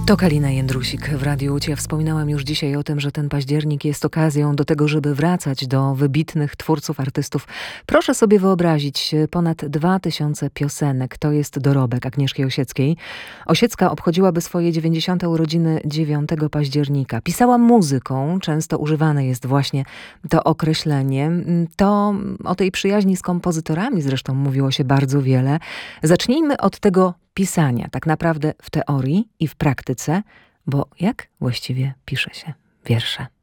To Kalina Jędrusik w Radiu Łódź. Ja wspominałam już dzisiaj o tym, że ten październik jest okazją do tego, żeby wracać do wybitnych twórców, artystów. Proszę sobie wyobrazić, ponad 2000 piosenek. To jest dorobek Agnieszki Osieckiej. Osiecka obchodziłaby swoje 90. urodziny 9 października. Pisała muzyką, często używane jest właśnie to określenie. To o tej przyjaźni z kompozytorami zresztą mówiło się bardzo wiele. Zacznijmy od tego pisania, tak naprawdę w teorii i w praktyce, bo jak właściwie pisze się wiersze?